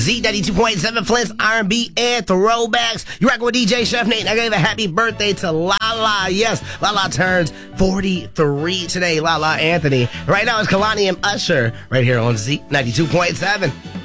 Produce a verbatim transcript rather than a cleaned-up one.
Z ninety-two point seven, Flint's R and B and throwbacks. You rockin' with D J Chef Nate, and I gave a happy birthday to Lala. Yes, Lala turns forty-three today. Lala Anthony. Right now it's Kalani and Usher right here on Z ninety-two point seven.